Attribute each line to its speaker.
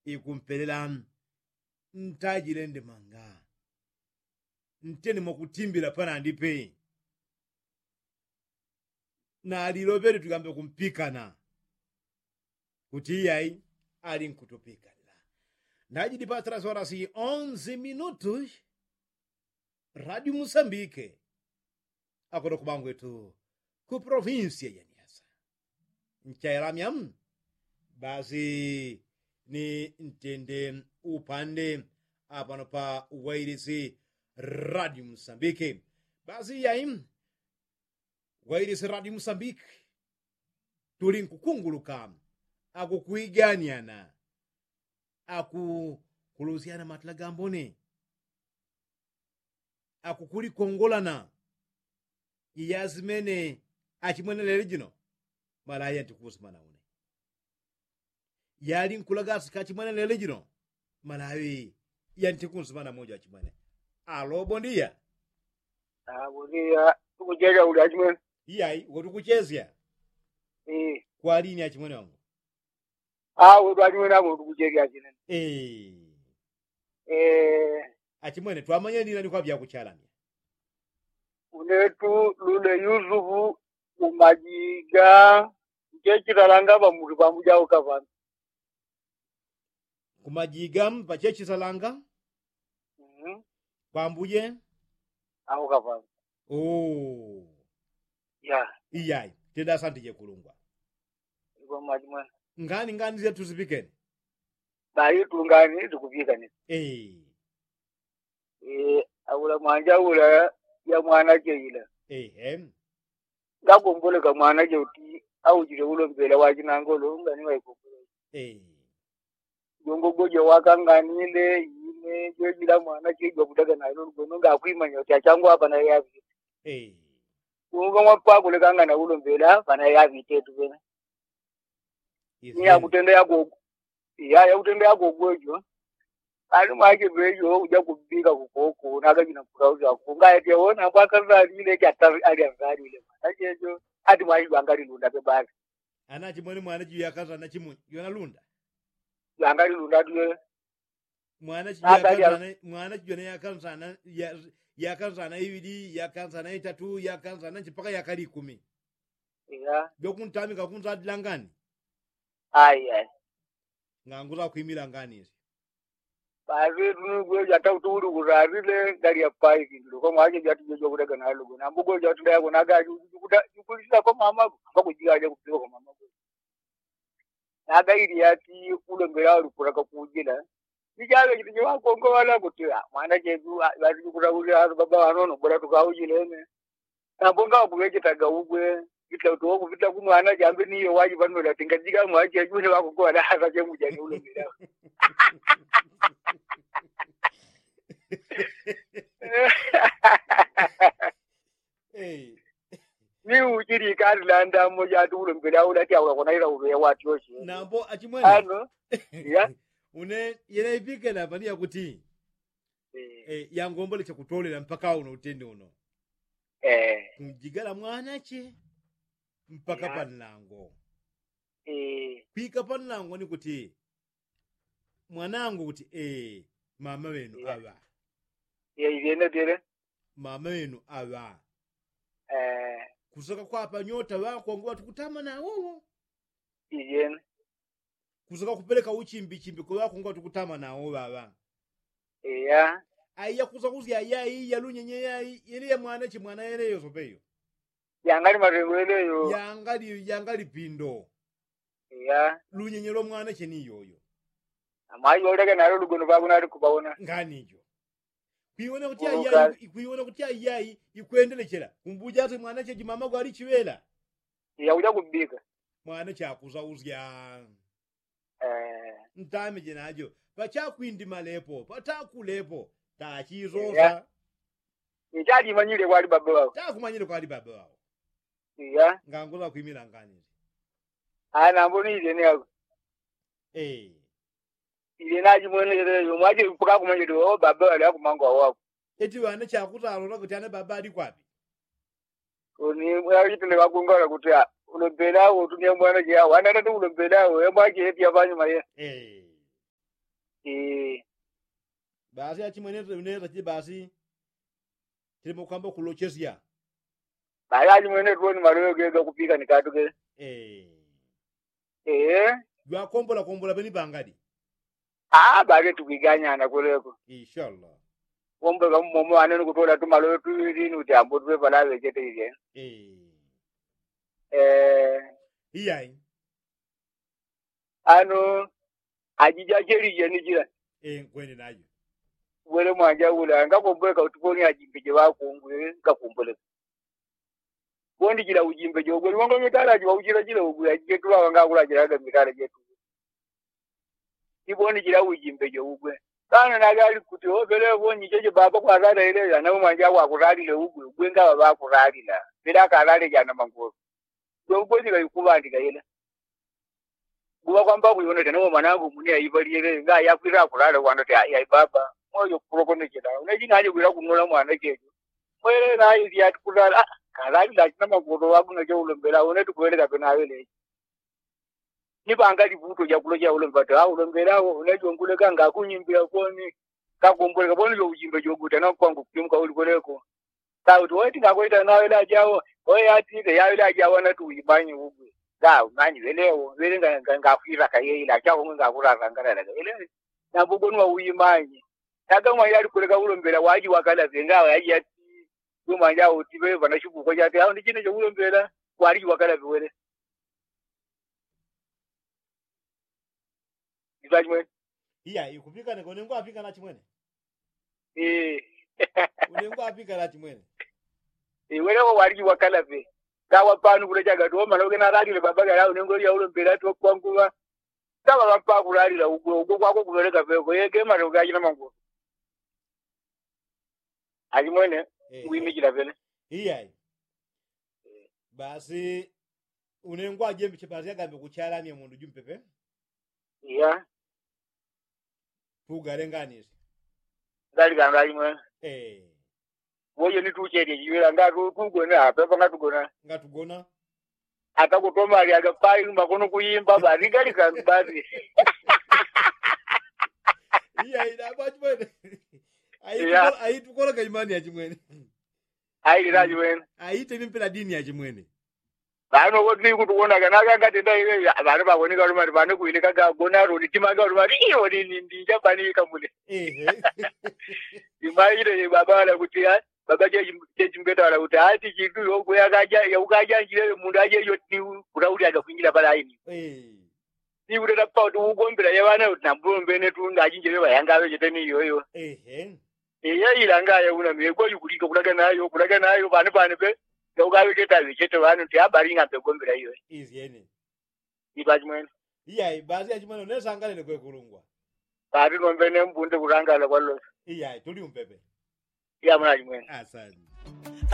Speaker 1: ikumpelela ntajile ndi manga nteni mwakutimbira pana ndipe na liloperi tukambe kumpikana kuti iyayi ali nkutupikana ndajidi pa 3 horas y 11 minutos Radio Moçambique akono kubangu etu ku província ya Niassa nchairamyam basi ni ntende upande apano pa wairisi Radio Moçambique basi yaim wairisi Radio Moçambique tuli nkukunguluka akukuiganiana akukuluziana matlagambone akukuli kongolana iyazimene achimwenelele jino malaya ntikusimana une yali nkulagasi kachimwenelele jino malawi yantikusimana moja achimwene alo bondia
Speaker 2: bondia tukucheza uli achimwene
Speaker 1: iyai wotukuchezya kwa lini achimwene wangu
Speaker 2: wotu achimwene abo tukuchezya achimwene
Speaker 1: achimwene twamanya ndina nikwa bya kuchalanya
Speaker 2: unetu lule Yusufu umajiga chechiralanga bamutu pamujawo kavana
Speaker 1: kumajiga pachechisalanga pambuje
Speaker 2: awo kavana
Speaker 1: iyai tenda asantije kulungwa
Speaker 2: iko majimwana
Speaker 1: ngani zetu zipikeni
Speaker 2: bayi tungani zikupikani awula mwanja ula ya mwana jeila ngakumbuleka mwana je uti awujire ulombela wajinangolo ngani waikumbula jongo goje wakanganile ine jojila mwana chigwa kutaga na ilo ngono ngakwimanya uti achangu hapa na yavi unga mwapa kuleka na ulombela pana yavi tetu bena ni akutenda yako ya utenda yako gwejo ali mwaje bejo uja kubika kukoko nakajina kurauza kunga ete wona kwakazalile kyatari ali azalile ajejo ati mwaji angali lunda bebali
Speaker 1: anachi mwene mwana ji yakaza na chimu yona lunda
Speaker 2: angali lunda tuwe
Speaker 1: mwana ji yakaza mwana ji yona yakaza na yakaza na ibidi yakaza na 3 yakaza na chipaka yakali 10 byokuntamika kunza dilangani
Speaker 2: ai
Speaker 1: ngangura kuimira ngani isi
Speaker 2: bazi tunugwe jata uturu kurazile ngari ya pai kindu ko mwaje jatu jojo kudaga na lugo na mbugo jatu ndaya ko naga jukulisa ko mama ko kujiga kupiko ko mama ko naga iri yati ulombera rukura ko kujila nijaga kitu wa kongo wala kutia mwana jeju bazi kurauli hazo baba wanono bora tukaujile ne na bonga bugeje tagaugwe kitla to ko vitla ku mwana jambe niyo waji bano la tingajiga mwaje june wako ko ala haza je mujani ulombera ni ujiri kari landa moja dulu mbele ula tia ula kona ila ule watu yoshi
Speaker 1: nambo achimwene
Speaker 2: ano
Speaker 1: une yele ipike na bani ya kuti ya ngombole cha kutolera mpaka uno utende uno kumjigala mwana che mpaka panlango pika panlango ni kuti mwanangu kuti mama wenu aba
Speaker 2: yene dire
Speaker 1: mama wenu aba kusoka kwa hapa nyota wako ngwa tukutama na wao
Speaker 2: yene
Speaker 1: kusoka kupeleka uchimbi kwa wako ngwa tukutama na wao baba aiya kuza kuzya yayi yalunyenye yayi yele ya mwana yele yo sopeyo
Speaker 2: yangali marengwele yo
Speaker 1: yangali pindo lunyenye lo mwana cheni yoyo
Speaker 2: amayi oleka nalo lugono babu nali kubaona
Speaker 1: nganijo kuiona kuti ayayi ikwendelekera kumbuja ati mwana che mama gwali chiwela
Speaker 2: uja kubika
Speaker 1: mwana chakuza uzya ntame jenajo pachakwindi malepo patakulepo tachizoza
Speaker 2: ichaji manyile kwali baba wao
Speaker 1: takumanyile kwali baba wao ngangoza kuimira ngani
Speaker 2: ana mboni ile ne yako ile naji mwene yo mwaje mpaka kumanyile baba wale akumango wako
Speaker 1: eti wane chakutalo kuti ane baba ali kwapi
Speaker 2: oni mwayitile bakungala kuti ulobela utunye mwana je wana tatu ulobela we mwaje eti yabanyu maye
Speaker 1: basi achimwene unaweza je basi kilimo kwamba kulochezia
Speaker 2: baya achimwene tuoni maroyo kega kupika nikatuke
Speaker 1: jwa kombola beni bangadi
Speaker 2: bage tukiganyana kuleko
Speaker 1: inshallah
Speaker 2: kombe kamumomo anene kutola tumaloyo tuwilini uti ambo tuwe palawe chete ile
Speaker 1: iyai
Speaker 2: ano ajija cherije nijira
Speaker 1: kwene nayo
Speaker 2: wele mwanja ula ngakombeka utuponi ajimbeje bakungwe ngakombole bondi jira ujimbeje ogwe wango mitala jwa ujira jira ogwe ajetu wanga kula jira ga mitala jetu iboni jira ujimbeje ogwe kana nagali kuti obele bonyi jeje baba kwa rada ile yana mwanja wa kuralile ogwe nga baba kuralila bila karale jana mangoro ogwe jira ikubandika ile kuba kwamba kuyona tena mwanangu muni ayibalire nga yakwira kulala kwanda ya baba moyo kurokone kida unajina aje kwira kunola mwana kejo mwere na izi ya kulala kalali la china magoro wabu na jo ulombela one tukweleka pena wele ni banga libuto ya kuloja ulombata ulombela unajo nguleka ngakunyimbira koni kakomboleka boni lo ujimbe joguta na kwangu kumka ulikoleko sauti wati ngakwita nawe la jawo oye atide yawe la jawo na tuyibanyi ugwe ga mani leo wele ngakwira kayela chawo ngakura ngara ele na bugonu uyimanyi taga mwa yali kuleka ulombela waji wakala zengawa yaji ati kumanja utibe banashuku kwa jate hao ndikine jo ulombela wali wakala biwele ibajwe
Speaker 1: iya ikupika ne konengo apika na chimwene unengo apika na chimwene
Speaker 2: wele wali wakala be dawa panu kule jaga do maloge na radi le babaga yao nengo ya ulombela to kwanguwa dawa bapa kulali la ugo kwako kuleleka bego yeke maro gaji na mango ajimwene uimijira vele
Speaker 1: iyai basi unengo ajembe chipazi yagambe kuchala ni mundu jumpepe tugalenganisi
Speaker 2: ngali ganga ajimwene woye ni tucheri yiwera ngatu tugona apepa ngatugona akakutoma ali akapai makono kuyimba bali ngali kantu basi
Speaker 1: iyai da bachwene ayi tukola ka imani ya chimwene
Speaker 2: ayi raji wene
Speaker 1: ayi tenimpela dini ya chimwene
Speaker 2: bano wodi kutuona kana ngati dai ile bano baboni ka rumari bano kuileka ga gona rodi timanga rumari iyo ni ndija bani kamule imaire baba la kutia baba je jimbeta la kutia ati kitu yogo ya ukaja njire mundu aje yo ni kuraudi akakwingira bala ini ni ureda pa tu ugombera yabana na mbombe tu ngajinjire bayanga abe jeteni yoyo ilanga ya una mego yukulika kulaga nayo bane pe ugawe keta bichete bana ti abari nga begombera iyo
Speaker 1: iziyene
Speaker 2: ibajimene
Speaker 1: iya bazi ajimene nesangale ne kwekulungwa
Speaker 2: bari nombe ne mbunde kurangala kwalo
Speaker 1: iya tuli umpepe
Speaker 2: iya mwana ajimene
Speaker 1: asante